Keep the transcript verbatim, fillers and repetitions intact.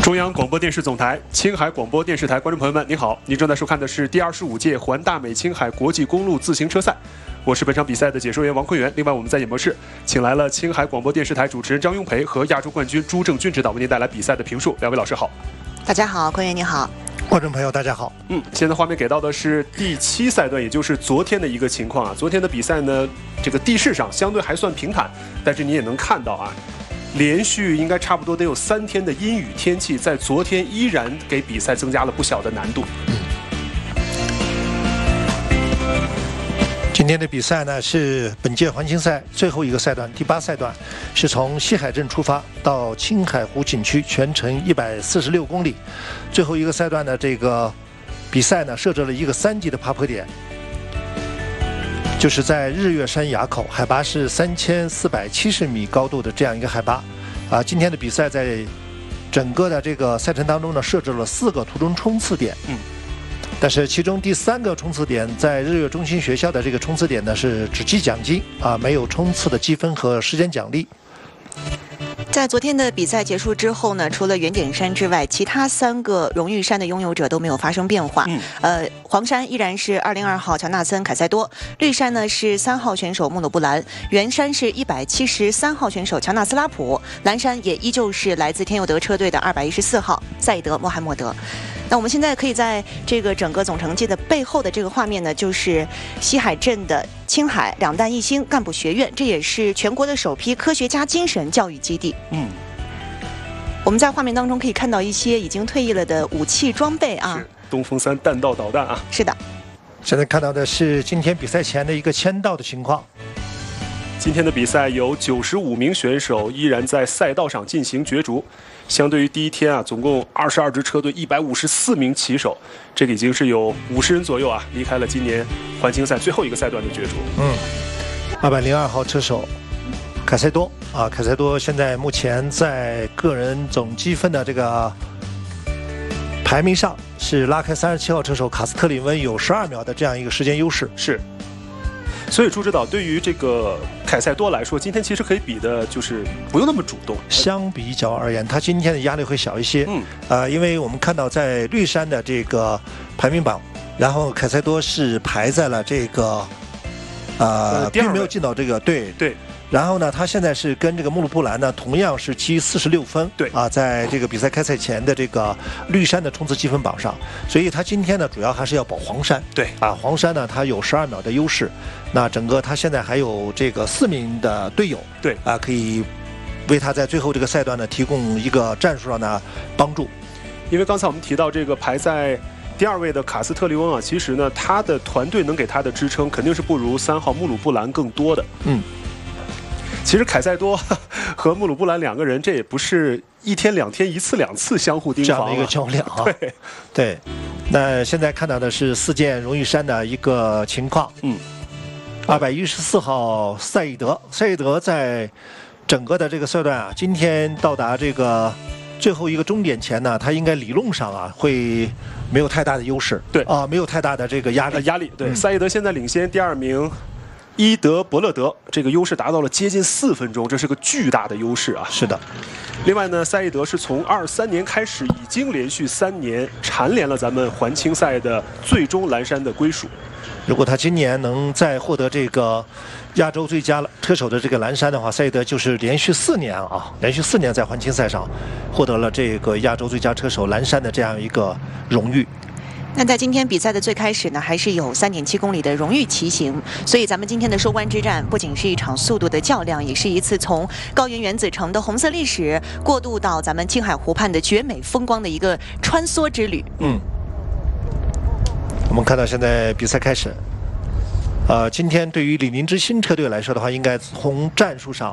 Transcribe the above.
中央广播电视总台、青海广播电视台观众朋友们，您好，您正在收看的是第二十五届环大美青海国际公路自行车赛，我是本场比赛的解说员王坤元。另外，我们在演播室请来了青海广播电视台主持人张庸培和亚洲冠军朱正军指导，为您带来比赛的评述。两位老师好。 大家好，坤元你好。 观众朋友大家好。 嗯，现在画面给到的是第七赛段，也就是昨天的一个情况啊。昨天的比赛呢，这个地势上相对还算平坦，但是你也能看到啊。连续应该差不多得有三天的阴雨天气，在昨天依然给比赛增加了不小的难度。 今天的比赛呢是本届环青赛最后一个赛段，第八赛段，是从西海镇出发到青海湖景区，全程一百四十六公里。最后一个赛段的这个比赛呢，设置了一个三级的爬坡点。就是在日月山垭口，海拔是三千四百七十米高度的这样一个海拔，啊，今天的比赛在整个的这个赛程当中呢，设置了四个途中冲刺点，嗯，但是其中第三个冲刺点在日月中心学校的这个冲刺点呢是只计奖金啊，没有冲刺的积分和时间奖励。 在昨天的比赛结束之后呢，除了圆点山之外，其他三个荣誉山的拥有者都没有发生变化。嗯、呃，黄山依然是二零二号乔纳森凯塞多，绿山呢是三号选手穆鲁布兰，圆山是一百七十三号选手乔纳斯拉普，蓝山也依旧是来自天佑德车队的二百一十四号赛德穆罕默德。那我们现在可以在这个整个总成绩的背后的这个画面呢，就是西海镇的青海两弹一星干部学院，这也是全国的首批科学家精神教育基地。嗯，我们在画面当中可以看到一些已经退役了的武器装备啊， 是东风三弹道导弹啊。 是的。 现在看到的是今天比赛前的一个签到的情况。 今天的比赛有九十五名选手依然在赛道上进行角逐，相对于第一天啊，总共二十二支车队，一百五十四名骑手，这个已经是有五十人左右啊离开了今年环青赛最后一个赛段的角逐。 嗯，二百零二号车手凯塞多啊，凯塞多现在目前在个人总积分的这个排名上是拉开三十七号车手卡斯特里温有十二秒的这样一个时间优势。 是。所以朱指导对于这个凯塞多来说，今天其实可以比的就是不用那么主动。 相比较而言，他今天的压力会小一些。嗯，呃，因为我们看到在绿山的这个排名榜，然后凯塞多是排在了这个，呃，并没有进到这个对对。 然后呢，他现在是跟这个穆鲁布兰呢，同样是积四十六分， 对啊，在这个比赛开赛前的这个绿山的冲刺积分榜上，所以他今天呢，主要还是要保黄山， 对啊，黄山呢，他有十二秒的优势，那整个他现在还有这个四名的队友， 对啊，可以为他在最后这个赛段呢提供一个战术上的帮助， 因为刚才我们提到这个排在第二位的卡斯特利翁啊，其实呢，他的团队能给他的支撑肯定是不如三号穆鲁布兰更多的，嗯。其实凯塞多和穆鲁布兰两个人，这也不是一天两天一次两次相互盯防、啊、 这样的一个较量啊。 对对，那现在看到的是四件荣誉山的一个情况。嗯，二百一十四号赛义德，赛义德在整个的这个赛段啊，今天到达这个最后一个终点前呢，他应该理论上啊会没有太大的优势。 对啊，没有太大的这个压力。 呃、压力对，赛义德现在领先第二名。伊德伯勒德，这个优势达到了接近四分钟，这是个巨大的优势啊！ 是的。 另外呢，赛义德是从二三年开始，已经连续三年蝉联了咱们环青赛的最终蓝山的归属。 如果他今年能再获得这个亚洲最佳车手的这个蓝山的话，赛义德就是连续四年啊，连续四年在环青赛上获得了这个亚洲最佳车手蓝山的这样一个荣誉。 那在今天比赛的最开始呢，还是有 三点七公里的荣誉骑行，所以咱们今天的收官之战不仅是一场速度的较量，也是一次从高原原子城的红色历史过渡到咱们青海湖畔的绝美风光的一个穿梭之旅。嗯， 我们看到现在比赛开始，呃，今天对于李宁之星车队来说的话，应该从战术上